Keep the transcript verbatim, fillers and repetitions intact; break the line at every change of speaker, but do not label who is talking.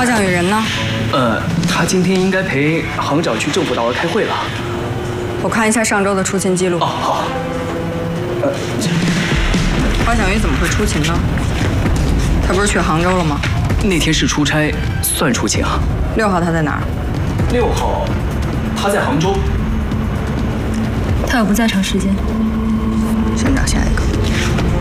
花奖与人呢？
呃，他今天应该陪行长去政府大楼开会了。
我看一下上周的出勤记录。
哦，好。呃，
花奖玉怎么会出勤呢？他不是去杭州了吗？
那天是出差，算出勤啊。
六号他在哪儿？
六号，他在杭州。
他有不在场时间。
先找下一个。